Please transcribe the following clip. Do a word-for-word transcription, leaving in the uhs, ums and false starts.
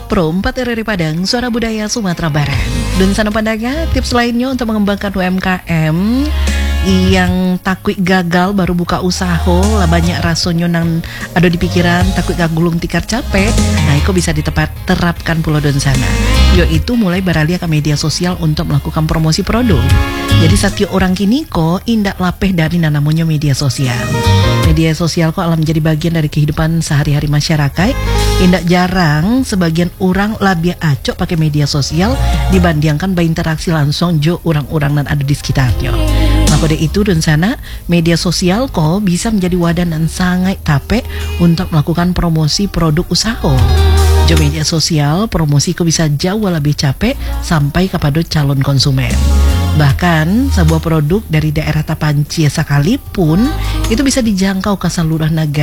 Pro empat R R I Padang, Suara Budaya Sumatera Barat. Dan sana pandangan tips lainnya untuk mengembangkan U M K M yang takut gagal baru buka usaha lah banyak rasonyo nang ada di pikiran takut gagulung tikar capek. Nah, itu bisa ditepat terapkan pulau don sana. Yaitu mulai beralih ke media sosial untuk melakukan promosi produk. Jadi setiap orang kini kok indak lapeh dari namanya media sosial. Media sosial kok alam menjadi bagian dari kehidupan sehari-hari masyarakat. Indak jarang sebagian orang lebih acok pakai media sosial dibandingkan berinteraksi langsung jo orang-orang yang ada di sekitarnya. Maka dari itu dan sana media sosial kok bisa menjadi wadah dan sangat tape untuk melakukan promosi produk usaha. Jo media sosial promosi kok bisa jauh lebih capek sampai kepada calon konsumen. Bahkan sebuah produk dari daerah Tapanci sekalipun itu bisa dijangkau ke seluruh negara